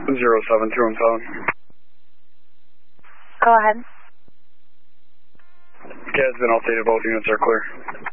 07217. Go ahead. Okay, it's been updated. Both units are clear.